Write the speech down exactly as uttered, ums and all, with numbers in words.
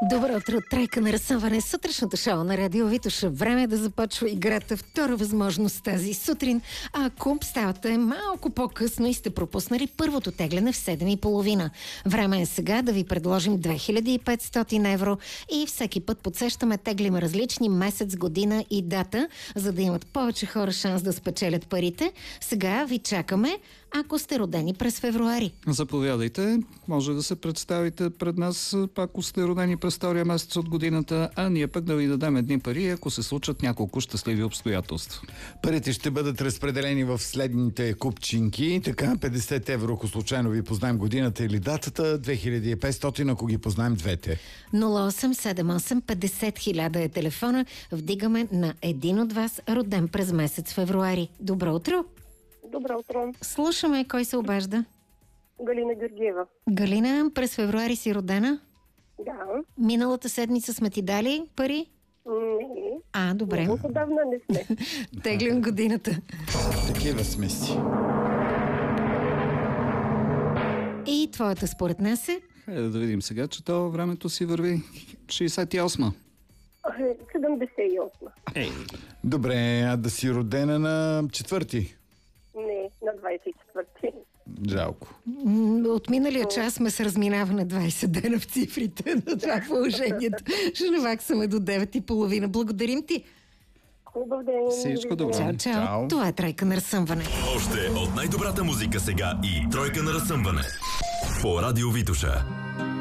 Добро утро, тройка на разсъмване, сутрешното шоу на Радио Витоша. Време е да започва играта. Втора възможност тази сутрин. А ако ставате малко по-късно и сте пропуснали първото тегляне в седем и половина. Време е сега да ви предложим две хиляди и петстотин евро и всеки път подсещаме, теглим различни месец, година и дата, за да имат повече хора шанс да спечелят парите. Сега ви чакаме, ако сте родени през февруари. Заповядайте. Може да се представите пред нас, ако сте родени през втория месец от годината, а ние пък да ви дадем едни пари, ако се случат няколко щастливи обстоятелства. Парите ще бъдат разпределени в следните купчинки. Така, петдесет евро, ако случайно ви познаем годината или датата, две хиляди и петстотин, ако ги познаем двете. нула осем седем осем петдесет хиляда е телефона. Вдигаме на един от вас, роден през месец февруари. Добро утро! Добро утро. Слушаме, кой се обажда? Галина Георгиева. Галина, през февруари си родена? Да. Миналата седмица сме ти дали пари? Не. А, добре. Много отдавна не сме. Теглим годината. Такива сме си. И твоята според нас е? Хайде да видим сега, че то времето си върви шейсет и осма. седемдесет и осма. Ей. Добре, а да си родена на четвърти? Не, на двадесет и четвърти. Жалко. М, От миналия час сме с разминаване двадесет дена в цифрите на това положението. Ще наваксаме до девет и половина. Благодарим ти. Хубав ден. Всичко добро. Чао, чао. Чао. Това е тройка на разсъмване. Още от най-добрата музика сега и тройка на разсъмване по Радио Витоша.